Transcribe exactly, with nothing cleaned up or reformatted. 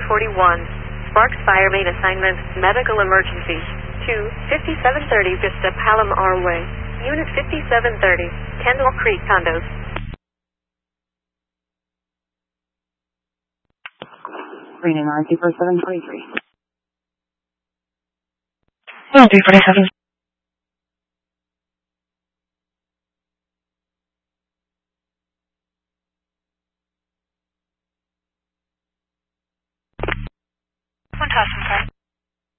forty-one. Sparks Fire Main Assignment, Medical Emergency. two fifty-seven thirty Vista Palomar Way. Unit fifty-seven thirty, Kendall Creek Condos. Reading R T for seven twenty-three. R T forty-seven. One thousand five.